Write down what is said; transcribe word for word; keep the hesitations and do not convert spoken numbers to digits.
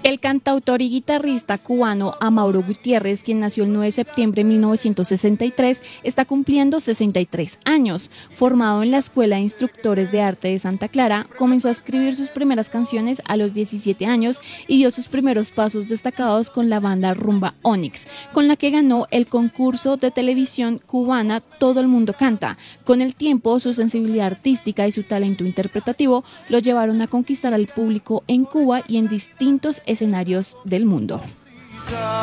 El cantautor y guitarrista cubano Amaury Gutiérrez, quien nació el nueve de septiembre de mil novecientos sesenta y tres, está cumpliendo sesenta y tres años. Formado en la Escuela de Instructores de Arte de Santa Clara, comenzó a escribir sus primeras canciones a los diecisiete años y dio sus primeros pasos destacados con la banda Rumba Onyx, con la que ganó el concurso de televisión cubana Todo el Mundo Canta. Con el tiempo, su sensibilidad artística y su talento interpretativo lo llevaron a conquistar al público en Cuba y en distintos escenarios del mundo.